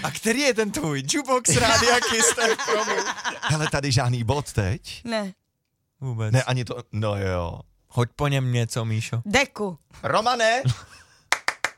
A který je ten tvůj? Jukebox Rádia Kiss FM. Hele, tady žádný bod teď? Ne. Vůbec. Ne, ani to, no jo. Hoď po něm něco, Míšo. Deku. Romane,